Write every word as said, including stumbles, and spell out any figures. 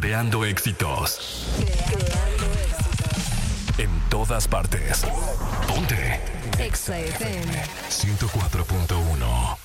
Creando éxitos. Creando éxitos. En todas partes. Ponte. Exa F M ciento cuatro punto uno.